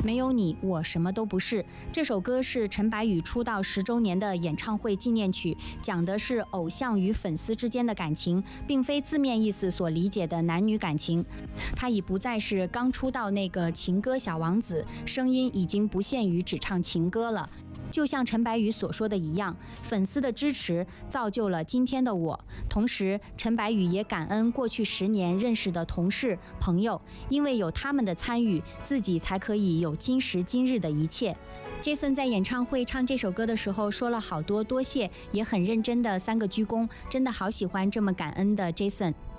没有你，我什么都不是。这首歌是陈柏宇出道10周年的演唱会纪念曲，讲的是偶像与粉丝之间的感情，并非字面意思所理解的男女感情。他已不再是刚出道那个情歌小王子，声音已经不限于只唱情歌了。就像陈柏宇所说的一样，粉丝的支持造就了今天的我。同时，陈柏宇也感恩过去10年认识的同事、朋友，因为有他们的参与，自己才可以有今时今日的一切。Jason 在演唱会唱这首歌的时候说了好多多谢，也很认真的3个鞠躬，真的好喜欢这么感恩的 Jason。